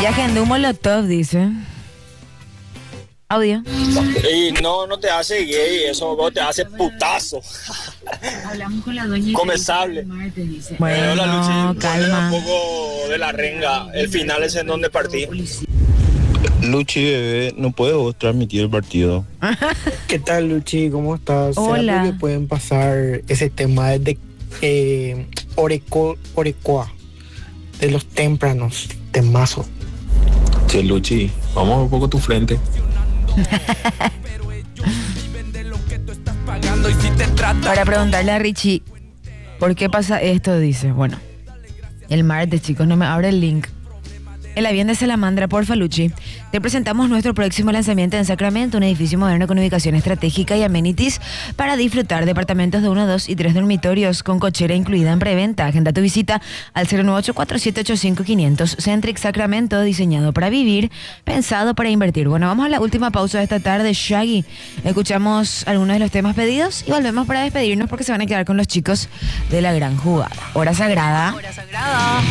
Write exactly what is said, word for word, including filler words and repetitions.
agendó un molotov, dice. Audio. Y no, no te hace gay, eso vos te hace putazo. Hablamos con la doña. Comensable. Bueno, Eh, hola, Luchi. calma. Un poco de la renga. El final es en donde partí. Luchi, bebé, no puedo transmitir el partido. ¿Qué tal, Luchi? ¿Cómo estás? Hola. ¿Será que pueden pasar ese tema de eh, Oreco, Orecoa, de los tempranos, temazo? Che, Luchi, vamos a ver un poco tu frente. Para preguntarle a Richie, ¿por qué pasa esto? Dice, bueno, el martes, chicos, no me abre el link. El avión de Salamandra, porfa, Luchi. Te presentamos nuestro próximo lanzamiento en Sacramento, un edificio moderno con ubicación estratégica y amenities para disfrutar departamentos de uno, dos y tres dormitorios con cochera incluida en preventa. Agenda tu visita al cero nueve ocho cuatro siete ocho cinco quinientos. Centric Sacramento, diseñado para vivir, pensado para invertir. Bueno, vamos a la última pausa de esta tarde, Shaggy. Escuchamos algunos de los temas pedidos y volvemos para despedirnos porque se van a quedar con los chicos de la gran jugada. Hora sagrada. Hora sagrada.